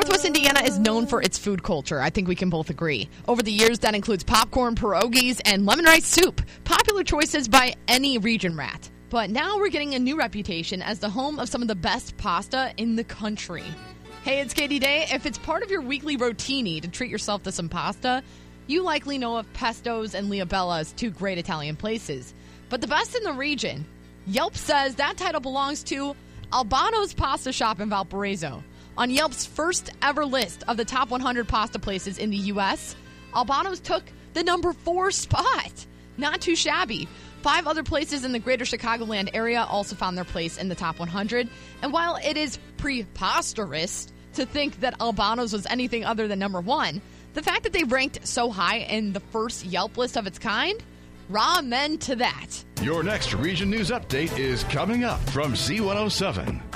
Northwest Indiana is known for its food culture. I think we can both agree. Over the years, that includes popcorn, pierogies, and lemon rice soup. Popular choices by any region rat. But now we're getting a new reputation as the home of some of the best pasta in the country. Hey, it's Katie Day. If it's part of your weekly rotini to treat yourself to some pasta, you likely know of Pesto's and Liabella's, two great Italian places. But the best in the region, Yelp says that title belongs to Albano's Pasta Shop in Valparaiso. On Yelp's first ever list of the top 100 pasta places in the U.S., Albano's took the number 4 spot. Not too shabby. 5 other places in the greater Chicagoland area also found their place in the top 100. And while it is preposterous to think that Albano's was anything other than number 1, the fact that they ranked so high in the first Yelp list of its kind, ramen to that. Your next Region News Update is coming up from Z107.